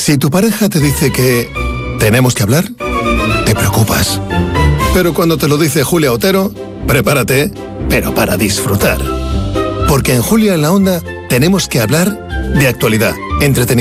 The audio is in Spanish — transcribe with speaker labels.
Speaker 1: Si tu pareja te dice que tenemos que hablar, te preocupas. Pero cuando te lo dice Julia Otero, prepárate, pero para disfrutar. Porque en Julia en la Onda tenemos que hablar de actualidad, entretenimiento.